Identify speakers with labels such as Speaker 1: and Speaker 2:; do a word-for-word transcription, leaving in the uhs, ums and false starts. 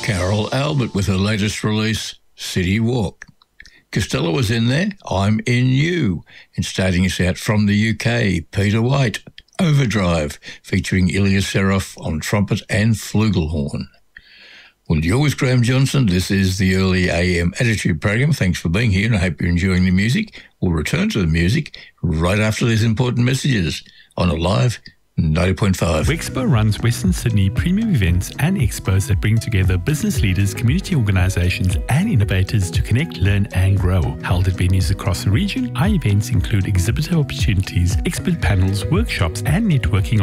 Speaker 1: Carol Albert with her latest release, City Walk. Costello was in there, I'm in You, and starting us out from the U K, Peter White, Overdrive, featuring Ilya Serov on trumpet and flugelhorn. Well, you're with Graham Johnson. This is the Early A M Attitude Program. Thanks for being here, and I hope you're enjoying the music. We'll return to the music right after these important messages on Alive ninety point five.
Speaker 2: Wexpo runs Western Sydney premium events and expos that bring together business leaders, community organisations and innovators to connect, learn and grow. Held at venues across the region, our events include exhibitor opportunities, expert panels, workshops and networking